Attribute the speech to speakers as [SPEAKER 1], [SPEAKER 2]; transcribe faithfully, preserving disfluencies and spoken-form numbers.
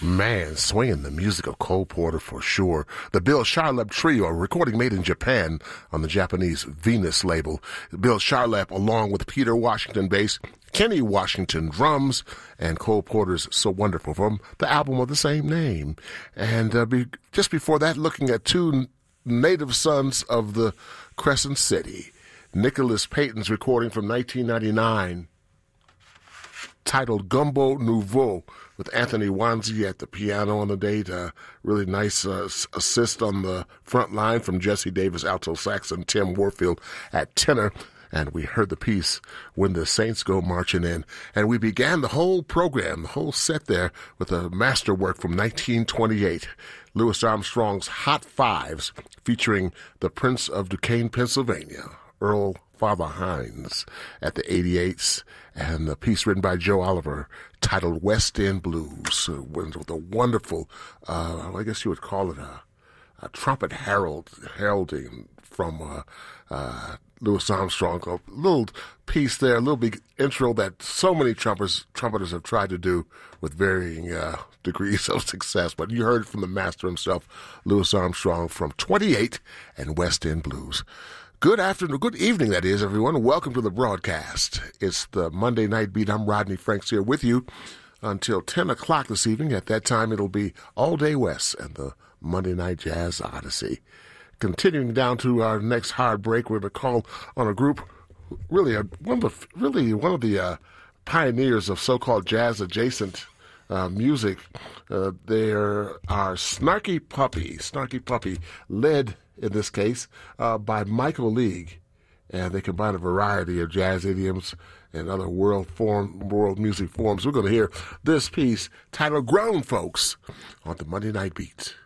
[SPEAKER 1] Man, swinging the music of Cole Porter for sure. The Bill Charlap Trio, a recording made in Japan on the Japanese Venus label. Bill Charlap, along with Peter Washington bass, Kenny Washington drums, and Cole Porter's So Wonderful from the album of the same name. And uh, be, just before that, looking at two native sons of the Crescent City. Nicholas Payton's recording from nineteen ninety-nine, titled Gumbo Nouveau, with Anthony Wanzi at the piano on the date. Uh, really nice uh, assist on the front line from Jesse Davis, alto sax, and Tim Warfield at tenor. And we heard the piece, When the Saints Go Marching In. And we began the whole program, the whole set there, with a masterwork from nineteen twenty-eight, Louis Armstrong's Hot Fives, featuring the Prince of Duquesne, Pennsylvania, Earl Father Hines at the eighty-eights, and the piece written by Joe Oliver titled West End Blues, with a wonderful, uh, I guess you would call it a, a trumpet herald, heralding from uh, uh, Louis Armstrong. A little piece there, a little big intro that so many trumpeters, trumpeters have tried to do with varying uh, degrees of success. But you heard it from the master himself, Louis Armstrong, from twenty-eight and West End Blues. Good afternoon, good evening, that is, everyone. Welcome to the broadcast. It's the Monday Night Beat. I'm Rodney Franks here with you until ten o'clock this evening. At that time, it'll be All Day West and the Monday Night Jazz Odyssey. Continuing down to our next hard break, we're going to call on a group, really a, one of the, really one of the uh, pioneers of so-called jazz-adjacent uh, music. Uh, there are Snarky Puppy, Snarky Puppy, led in this case, uh, by Michael League. And they combine a variety of jazz idioms and other world form, world music forms. We're going to hear this piece titled Grown Folks on the Monday Night Beat.